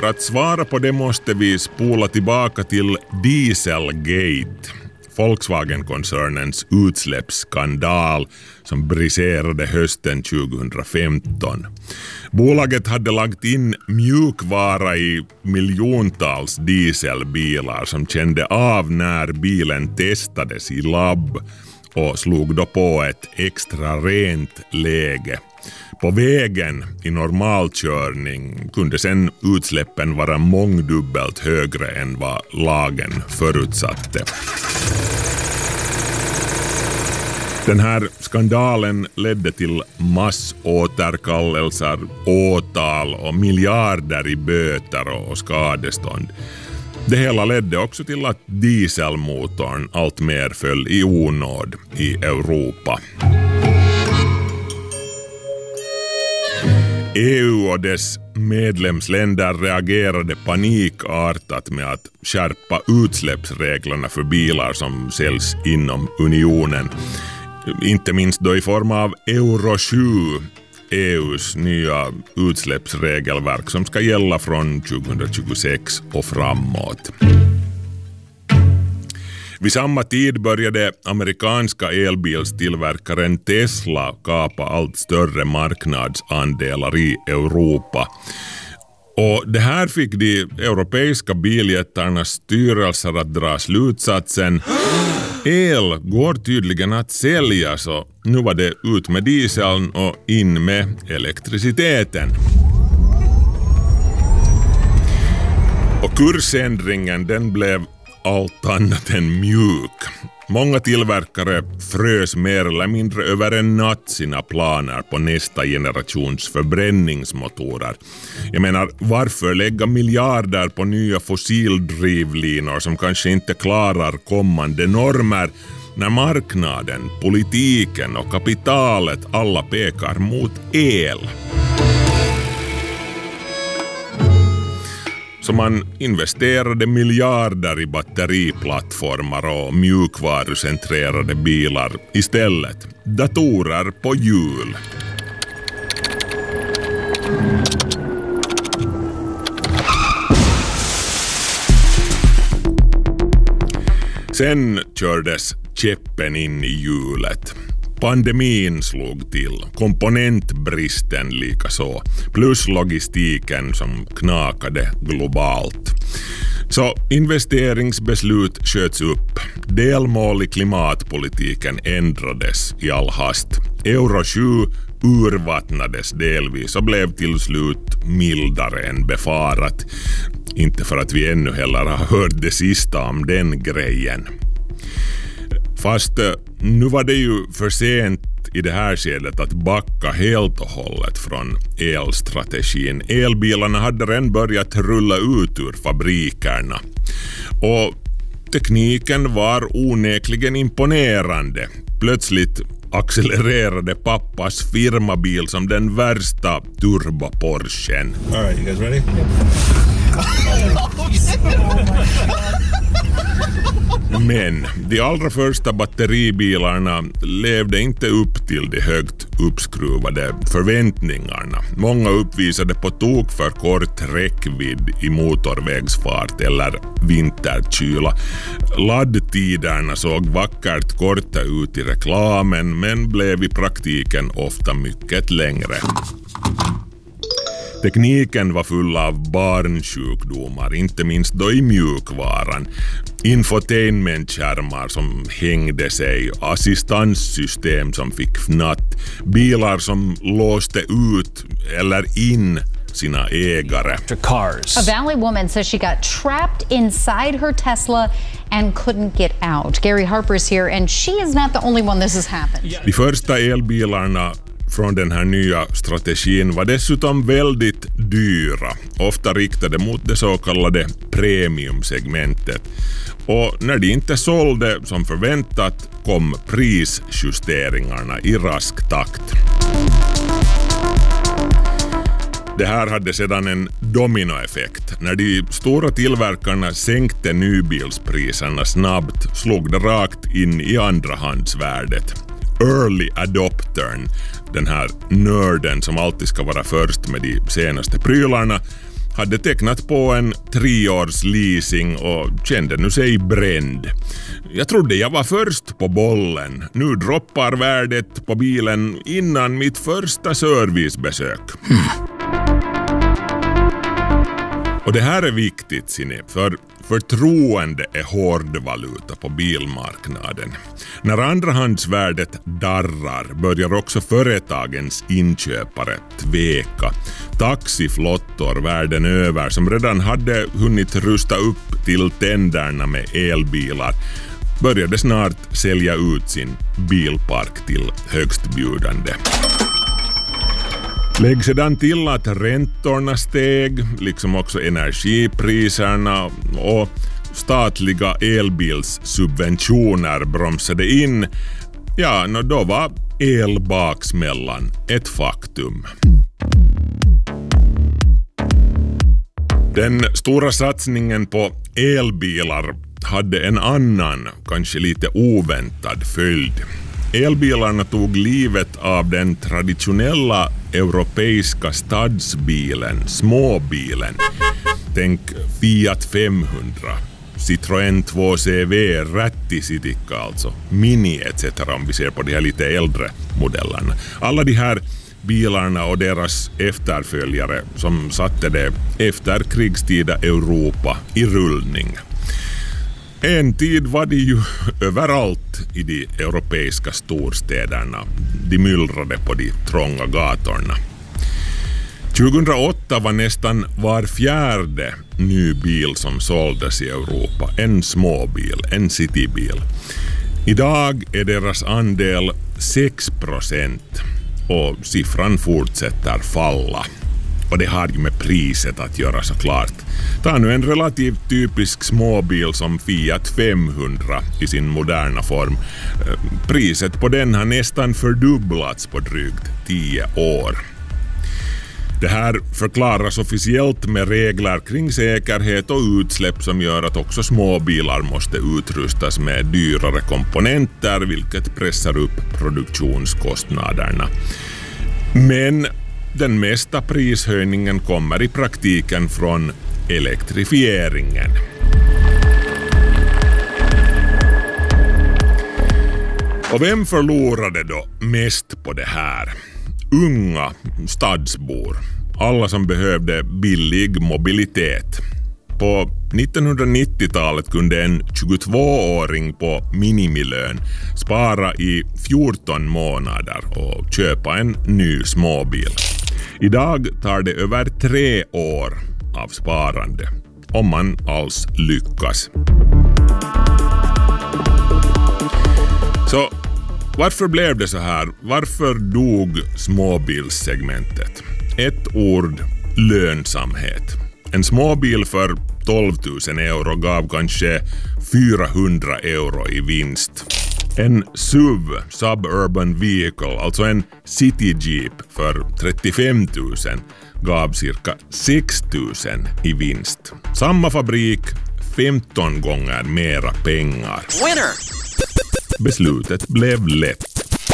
för att svara på det måste vi spola tillbaka till Dieselgate, Volkswagen-koncernens utsläppsskandal som briserade hösten 2015. Bolaget hade lagt in mjukvara i miljontals dieselbilar som kände av när bilen testades i labb och slog då på ett extra rent läge. På vägen i normalkörning kunde sen utsläppen vara mångdubbelt högre än vad lagen förutsatte. Den här skandalen ledde till massåterkallelser, åtal och miljarder i böter och skadestånd. Det hela ledde också till att dieselmotorn allt mer föll i onåd i Europa. EU och dess medlemsländer reagerade panikartat med att skärpa utsläppsreglerna för bilar som säljs inom unionen. Inte minst då i form av Euro 7, EUs nya utsläppsregelverk som ska gälla från 2026 och framåt. Vid samma tid började amerikanska elbilstillverkaren Tesla kapa allt större marknadsandelar i Europa. Och det här fick de europeiska biljättarnas styrelser att dra slutsatsen: el går tydligen att sälja, så nu var det ut med dieseln och in med elektriciteten. Och kursändringen den blev allt annat än mjuk. Många tillverkare frös mer eller mindre över en natt sina planer på nästa generations förbränningsmotorer. Jag menar, varför lägga miljarder på nya fossildrivlinor som kanske inte klarar kommande normer när marknaden, politiken och kapitalet alla pekar mot el? Så man investerade miljarder i batteriplattformar och mjukvarucentrerade bilar istället. Datorer på hjul. Sen kördes käppen in i hjulet. Pandemin slog till, komponentbristen likaså, plus logistiken som knakade globalt. Så investeringsbeslut sköts upp. Delmål i klimatpolitiken ändrades i all hast. Euro 7 urvattnades delvis och blev till slut mildare än befarat. Inte för att vi ännu heller har hört det sista om den grejen. Fast nu var det ju för sent i det här skedet att backa helt och hållet från elstrategin. Elbilarna hade redan börjat rulla ut ur fabrikerna. Och tekniken var onekligen imponerande. Plötsligt accelererade pappas firmabil som den värsta turbo-Porschen. All right, you guys ready? Men de allra första batteribilarna levde inte upp till de högt uppskruvade förväntningarna. Många uppvisade på tok för kort räckvidd i motorvägsfart eller vinterkyla. Laddtiderna såg vackert korta ut i reklamen men blev i praktiken ofta mycket längre. Tekniken var full av barnsjukdomar, inte minst då i mjukvaran. Infotainmentskärmar som hängde sig, assistanssystem som fick fnatt, bilar som låste ut eller in sina ägare. Cars. A Valley woman says she got trapped inside her Tesla and couldn't get out. Gary Harper is here and she is not the only one this has happened. De första elbilarna från den här nya strategin var dessutom väldigt dyra, ofta riktade mot det så kallade premiumsegmentet. Och när de inte sålde som förväntat kom prisjusteringarna i rask takt. Det här hade sedan en dominoeffekt. När de stora tillverkarna sänkte nybilspriserna snabbt slog det rakt in i andrahandsvärdet. Early adoptern, den här nörden som alltid ska vara först med de senaste prylarna, hade tecknat på en 3-års leasing och kände nu sig bränd. Jag trodde jag var först på bollen. Nu droppar värdet på bilen innan mitt första servicebesök. Och det här är viktigt, Sine, för förtroende är hårdvaluta på bilmarknaden. När andrahandsvärdet darrar börjar också företagens inköpare tveka. Taxiflottor världen över som redan hade hunnit rusta upp till tänderna med elbilar började snart sälja ut sin bilpark till högstbjudande. Lägg sedan till att räntorna steg, liksom också energipriserna och statliga elbilssubventioner bromsade in. Ja, då var elbaksmällan ett faktum. Den stora satsningen på elbilar hade en annan, kanske lite oväntad följd. Elbilarna tog livet av den traditionella europeiska stadsbilen, småbilen. Tänk Fiat 500, Citroën 2CV, Rättisikka alltså, Mini etc. om vi ser på de här lite äldre modellerna. Alla de här bilarna och deras efterföljare som satte det efterkrigstida Europa i rullning. En tid var det ju överallt i de europeiska storstäderna. De myllrade på de trånga gatorna. 2008 var nästan var fjärde ny bil som såldes i Europa en småbil, en citybil. Idag är deras andel 6% och siffran fortsätter falla. Och det har ju med priset att göra såklart. Ta nu en relativt typisk småbil som Fiat 500 i sin moderna form. Priset på den har nästan fördubblats på drygt 10 år. Det här förklaras officiellt med regler kring säkerhet och utsläpp som gör att också småbilar måste utrustas med dyrare komponenter, vilket pressar upp produktionskostnaderna. Men den mesta prishöjningen kommer i praktiken från elektrifieringen. Och vem förlorade då mest på det här? Unga stadsbor. Alla som behövde billig mobilitet. På 1990-talet kunde en 22-åring på minimilön spara i 14 månader och köpa en ny småbil. Idag tar det över 3 år av sparande, om man alls lyckas. Så varför blev det så här? Varför dog småbilssegmentet? Ett ord: lönsamhet. En småbil för 12 000 euro gav kanske 400 euro i vinst. En SUV, Suburban Vehicle, alltså en City Jeep för 35 000 gav cirka 6 000 i vinst. Samma fabrik, 15 gånger mera pengar. Winner! Beslutet blev lätt.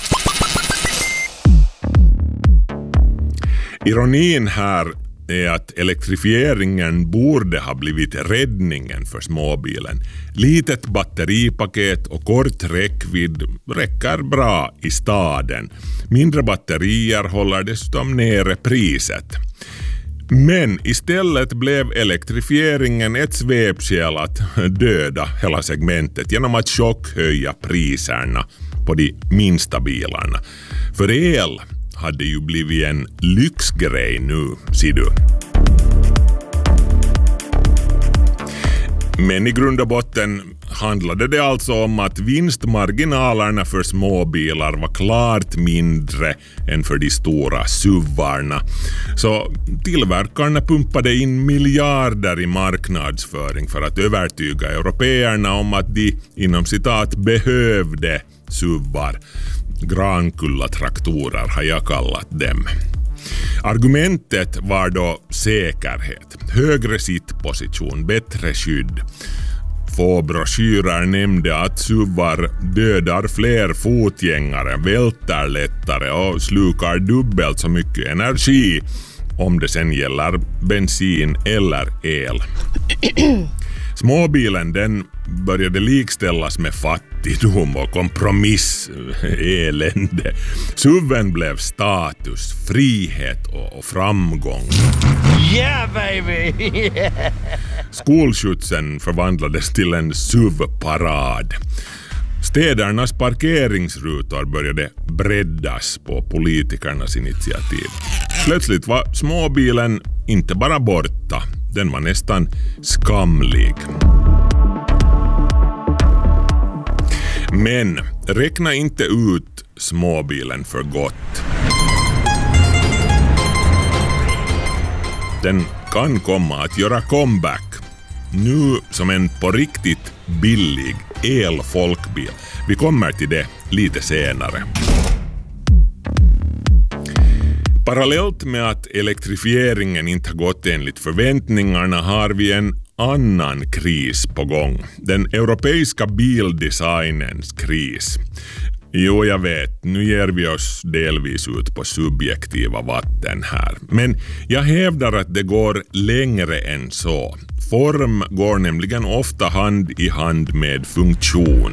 Ironin här är att elektrifieringen borde ha blivit räddningen för småbilen. Litet batteripaket och kort räckvidd räcker bra i staden. Mindre batterier håller dessutom nere priset. Men istället blev elektrifieringen ett svepskäl att döda hela segmentet genom att chockhöja priserna på de minsta bilarna. För el hade ju blivit en lyxgrej nu, ser du. Men i grund och botten handlade det alltså om att vinstmarginalerna för småbilar var klart mindre än för de stora SUVarna. Så tillverkarna pumpade in miljarder i marknadsföring för att övertyga européerna om att de inom citat behövde SUVar. Grankulla-traktorer har jag kallat dem. Argumentet var då säkerhet, högre sittposition, bättre skydd. Få broschyrer nämnde att SUVar dödar fler fotgängare, välter lättare och slukar dubbelt så mycket energi. om det sen gäller bensin eller el. Småbilen den började likställas med fattigdom och kompromiss, elände. SUVen blev status, frihet och framgång. Yeah baby! Skolskjutsen förvandlades till en SUV-parad. Städernas parkeringsrutor började breddas på politikernas initiativ. Plötsligt var småbilen inte bara borta, den var nästan skamlig. Men räkna inte ut småbilen för gott. Den kan komma att göra comeback. Nu som en på riktigt billig elfolkbil. Vi kommer till det lite senare. Parallellt med att elektrifieringen inte gått enligt förväntningarna har vi en annan kris på gång. Den europeiska bildesignens kris. Jo, jag vet, nu ger vi oss delvis ut på subjektiva vatten här. Men jag hävdar att det går längre än så. Form går nämligen ofta hand i hand med funktion.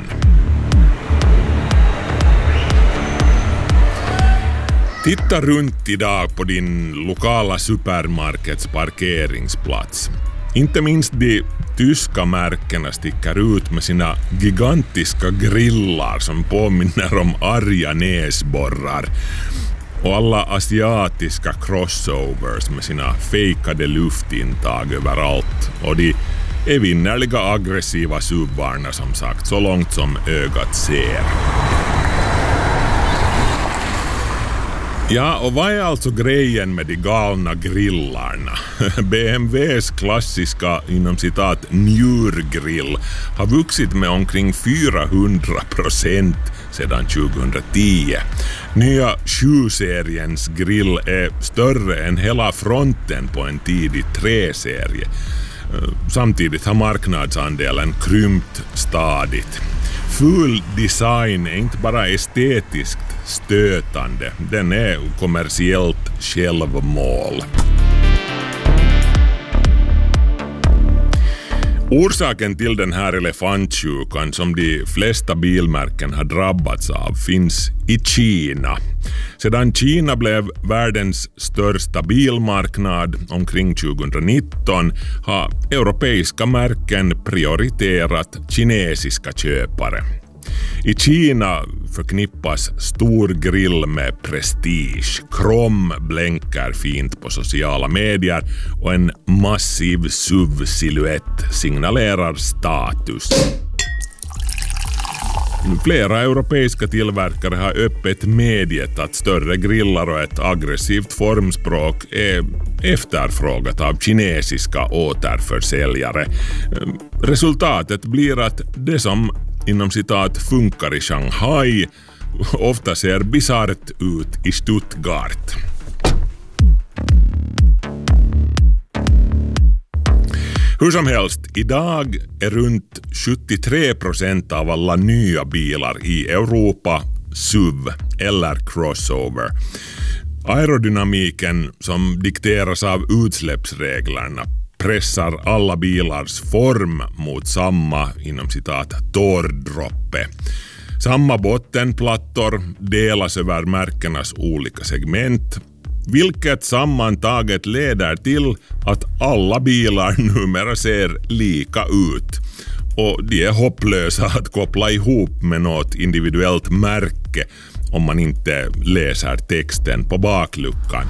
Titta runt idag på din lokala supermarkets parkeringsplats. Inte minst de tyska märkena sticker ut med sina gigantiska grillar som påminner om arga näsborrar. Och alla asiatiska crossovers med sina fejkade luftintag överallt. Och de evinnerliga aggressiva SUVarna som sagt, så långt som ögat ser. Ja, och vad är alltså grejen med de galna grillarna? BMWs klassiska, inom citat, njurgrill har vuxit med omkring 400% sedan 2010. Nya 7-seriens grill är större än hela fronten på en tidig 3-serie. Samtidigt har marknadsandelen krympt stadigt. Full design är inte bara estetiskt stötande, den är kommersiellt självmål. Orsaken till den här elefantsjukan som de flesta bilmärken har drabbats av finns i Kina. Sedan Kina blev världens största bilmarknad omkring 2019 har europeiska märken prioriterat kinesiska köpare. I Kina förknippas stor grill med prestige. Krom blänker fint på sociala medier och en massiv SUV-silhuett signalerar status. Flera europeiska tillverkare har öppet medgett att större grillar och ett aggressivt formspråk är efterfrågat av kinesiska återförsäljare. Resultatet blir att det som inom citat funkar i Shanghai ofta ser bisarrt ut i Stuttgart. Hur som helst, idag är runt 73% av alla nya bilar i Europa SUV eller crossover. Aerodynamiken som dikteras av utsläppsreglerna pressar alla bilars form mot samma, inom citat, tårdroppe. Samma bottenplattor delas över märkenas olika segment, vilket sammantaget leder till att alla bilar numera ser lika ut. Och de är hopplösa att koppla ihop med något individuellt märke om man inte läser texten på bakluckan.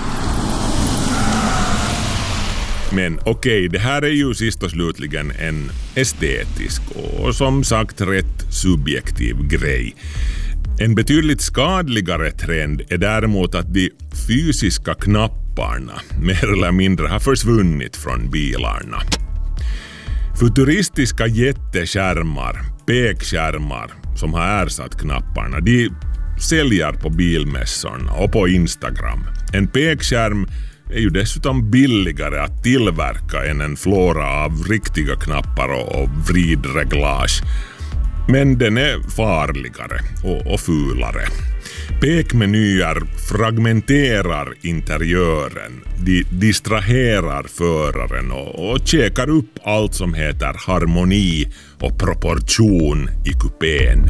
Men okej, det här är ju sist och slutligen en estetisk och som sagt rätt subjektiv grej. En betydligt skadligare trend är däremot att de fysiska knapparna mer eller mindre har försvunnit från bilarna. Futuristiska jätteskärmar, pekskärmar som har ersatt knapparna, de säljer på bilmässorna och på Instagram. En pekskärm är ju dessutom billigare att tillverka än en flora av riktiga knappar och vridreglage. Men den är farligare och fulare. Pekmenyer fragmenterar interiören, de distraherar föraren och käkar upp allt som heter harmoni och proportion i kupén.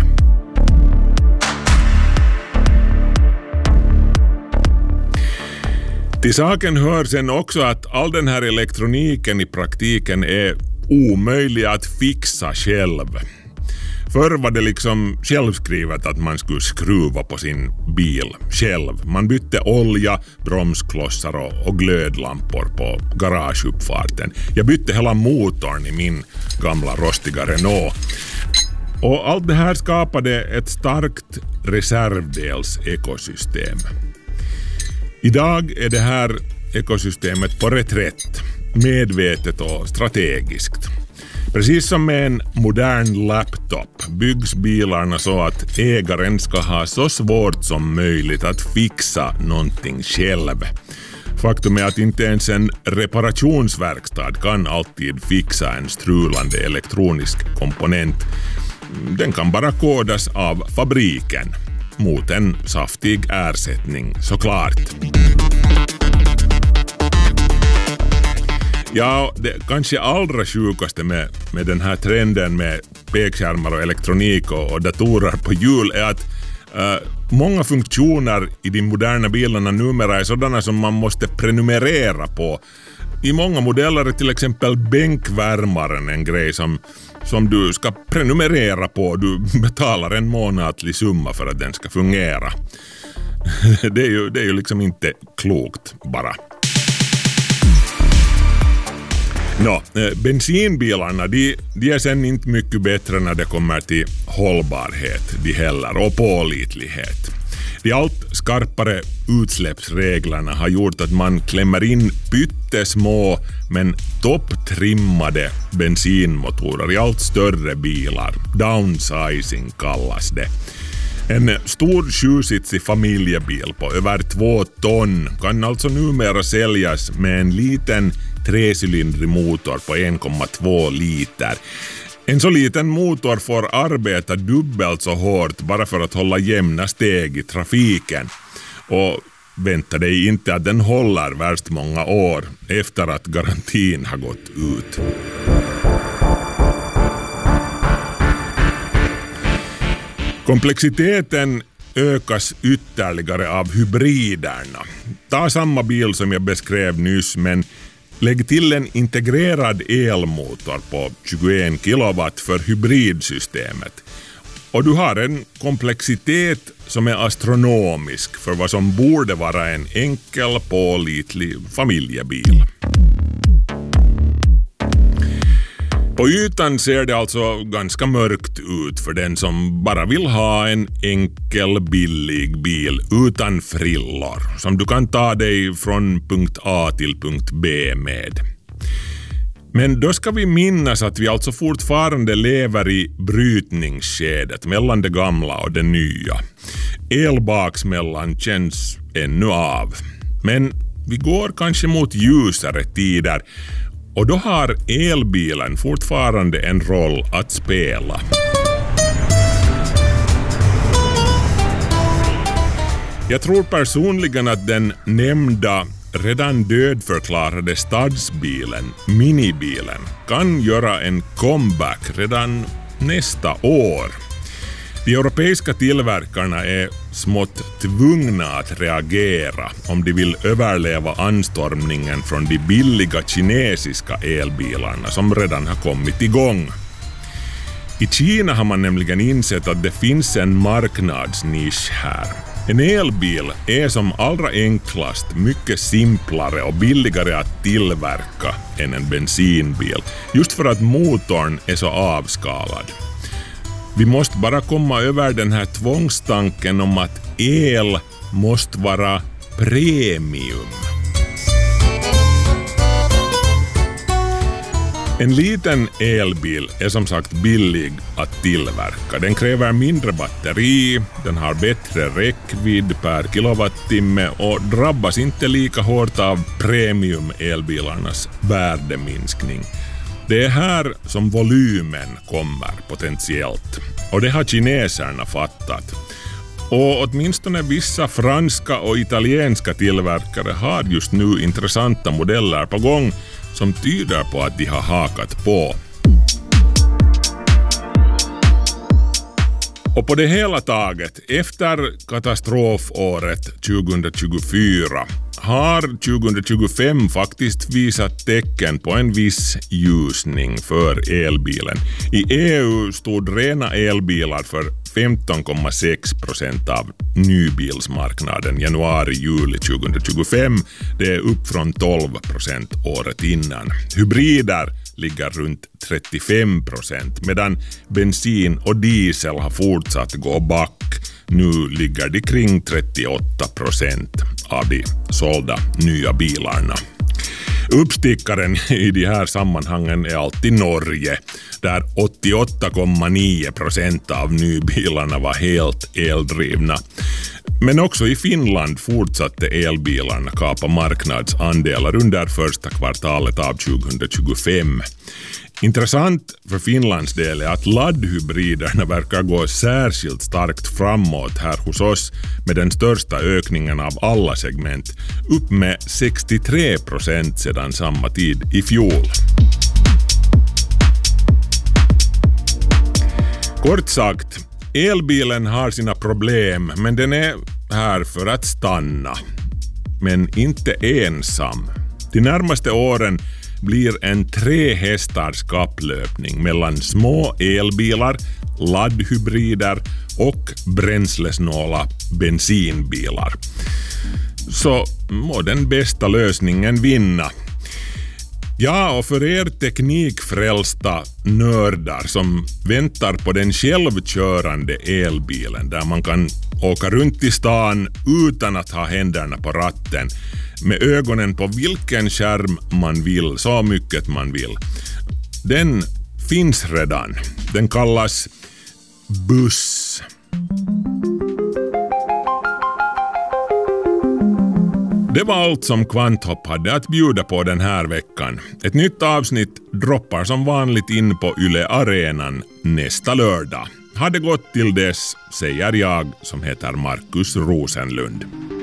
Till saken hör sen också att all den här elektroniken i praktiken är omöjlig att fixa själv. Förr var det liksom självskrivet att man skulle skruva på sin bil själv. Man bytte olja, bromsklossar och glödlampor på garageuppfarten. Jag bytte hela motorn i min gamla rostiga Renault. Och allt det här skapade ett starkt reservdelsekosystem. Idag är det här ekosystemet på reträtt, medvetet och strategiskt. Precis som med en modern laptop byggs bilarna så att ägaren ska ha så svårt som möjligt att fixa någonting själv. Faktum är att inte ens en reparationsverkstad kan alltid fixa en strulande elektronisk komponent. Den kan bara kodas av fabriken mot en saftig ersättning, såklart. Ja, det kanske allra sjukaste med den här trenden med pekskärmar och elektronik och datorer på hjul är att många funktioner i de moderna bilarna numera är sådana som man måste prenumerera på. I många modeller är till exempel bänkvärmaren en grej som du ska prenumerera på. Du betalar en månatlig summa för att den ska fungera. Det är ju liksom inte klokt bara. Bensinbilarna de är sen inte mycket bättre när det kommer till hållbarhet de heller och pålitlighet. De allt skarpare utsläppsreglerna har gjort att man klämmer in pyttesmå men topptrimmade bensinmotorer i allt större bilar. Downsizing kallas det. En stor 7-sitsig familjebil på över 2 ton kan alltså numera säljas med en liten 3-cylindrig motor på 1,2 liter. En så liten motor får arbeta dubbelt så hårt bara för att hålla jämna steg i trafiken. Och vänta dig inte att den håller värst många år efter att garantin har gått ut. Komplexiteten ökas ytterligare av hybriderna. Ta samma bil som jag beskrev nyss, men lägg till en integrerad elmotor på 21 kilowatt för hybridsystemet. Och du har en komplexitet som är astronomisk för vad som borde vara en enkel, pålitlig familjebil. På ytan ser det alltså ganska mörkt ut för den som bara vill ha en enkel, billig bil utan frillor som du kan ta dig från punkt A till punkt B med. Men då ska vi minnas att vi alltså fortfarande lever i brytningsskedet mellan det gamla och det nya. Elbaksmällan känns ännu av. Men vi går kanske mot ljusare tider. Och då har elbilen fortfarande en roll att spela. Jag tror personligen att den nämnda redan dödförklarade stadsbilen, minibilen, kan göra en comeback redan nästa år. De europeiska tillverkarna är smått tvungna att reagera om de vill överleva anstormningen från de billiga kinesiska elbilarna som redan har kommit igång. I Kina har man nämligen insett att det finns en marknadsnisch här. En elbil är som allra enklast mycket simplare och billigare att tillverka än en bensinbil, just för att motorn är så avskalad. Vi måste bara komma över den här tvångstanken om att el måste vara premium. En liten elbil är som sagt billig att tillverka. Den kräver mindre batteri, den har bättre räckvidd per kilowattimme och drabbas inte lika hårt av premium-elbilarnas värdeminskning. Det är här som volymen kommer potentiellt. Och det har kineserna fattat. Och åtminstone vissa franska och italienska tillverkare har just nu intressanta modeller på gång som tyder på att de har hakat på. Och på det hela taget, efter katastrofåret 2024 har 2025 faktiskt visat tecken på en viss ljusning för elbilen. I EU stod rena elbilar för 15,6% av nybilsmarknaden januari-juli 2025. Det är upp från 12% året innan. Hybrider ligger runt 35%, medan bensin och diesel har fortsatt gå back. Nu ligger de kring 38% av de sålda nya bilarna. Uppstickaren i de här sammanhangen är alltid Norge, där 88,9% av nybilarna var helt eldrivna. Men också i Finland fortsatte elbilarna kapa marknadsandelar under första kvartalet av 2025. Intressant för Finlands del är att laddhybriderna verkar gå särskilt starkt framåt här hos oss, med den största ökningen av alla segment, upp med 63% sedan samma tid i fjol. Kort sagt, elbilen har sina problem, men den är här för att stanna. Men inte ensam. De närmaste åren blir en 3 hästars kapplöpning mellan små elbilar, laddhybrider och bränslesnåla bensinbilar. Så må den bästa lösningen vinna. Ja, och för er teknikfrälsta nördar som väntar på den självkörande elbilen där man kan åka runt i stan utan att ha händerna på ratten, med ögonen på vilken skärm man vill, så mycket man vill. Den finns redan. Den kallas buss. Det var allt som Kvanthopp hade att bjuda på den här veckan. Ett nytt avsnitt droppar som vanligt in på Yle Arenan nästa lördag. Ha det gott till dess, säger jag som heter Markus Rosenlund.